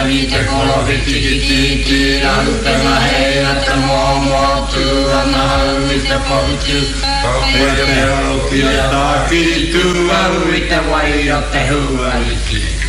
te kolo viti kiti Rantena hei te momo tu Ana haui te potu Pia te hau kia tā kiri tu Haui te waira te hua iki